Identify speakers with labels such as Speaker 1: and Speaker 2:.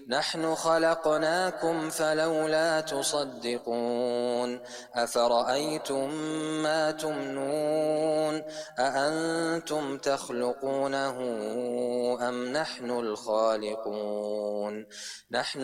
Speaker 1: نحن خلقناكم فلولا تصدقون أفرأيتم ما تمنون أأنتم تخلقونه أم نحن الخالقون